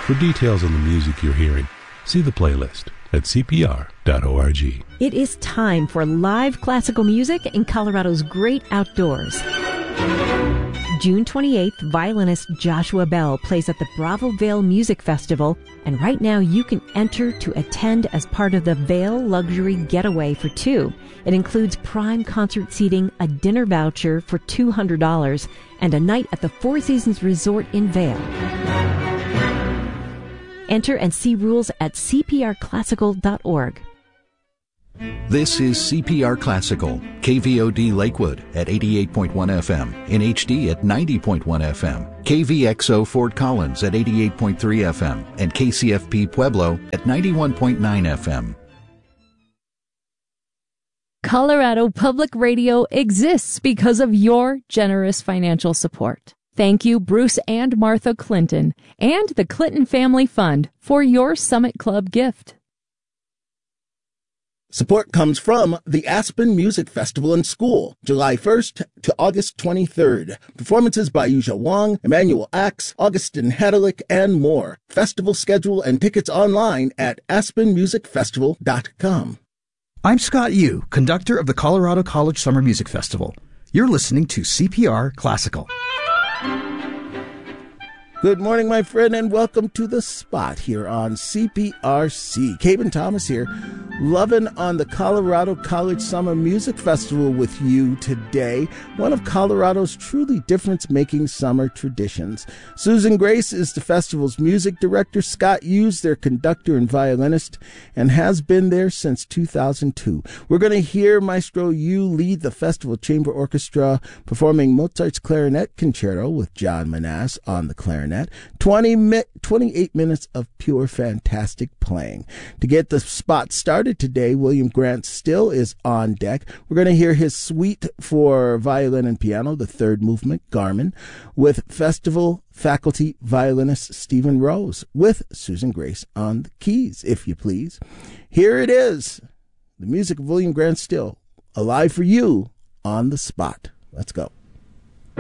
For details on the music you're hearing, see the playlist at cpr.org. It is time for live classical music in Colorado's great outdoors. June 28th, violinist Joshua Bell plays at the Bravo Vale Music Festival, and right now you can enter to attend as part of the Vale Luxury Getaway for two. It includes prime concert seating, a dinner voucher for $200, and a night at the Four Seasons Resort in Vale. Enter and see rules at cprclassical.org. This is CPR Classical, KVOD Lakewood at 88.1 FM, in HD at 90.1 FM, KVXO Fort Collins at 88.3 FM, and KCFP Pueblo at 91.9 FM. Colorado Public Radio exists because of your generous financial support. Thank you, Bruce and Martha Clinton, and the Clinton Family Fund for your Summit Club gift. Support comes from the Aspen Music Festival and School, July 1st to August 23rd. Performances by Yuzha Wang, Emmanuel Axe, Augustin Hadalick, and more. Festival schedule and tickets online at aspenmusicfestival.com. I'm Scott Yu, conductor of the Colorado College Summer Music Festival. You're listening to CPR Classical. Good morning, my friend, and welcome to The Spot here on CPRC. Caben Thomas here, loving on the Colorado College Summer Music Festival with you today, one of Colorado's truly difference-making summer traditions. Susan Grace is the festival's music director, Scott Hughes, their conductor and violinist, and has been there since 2002. We're going to hear Maestro Yu lead the Festival Chamber Orchestra, performing Mozart's Clarinet Concerto with John Manasse on the clarinet. 28 minutes of pure fantastic playing. To get the spot started today, William Grant Still is on deck. We're going to hear his suite for violin and piano, the third movement, Garmin, with festival faculty violinist Stephen Rose, with Susan Grace on the keys, if you please. Here it is, the music of William Grant Still, alive for you on The Spot. Let's go.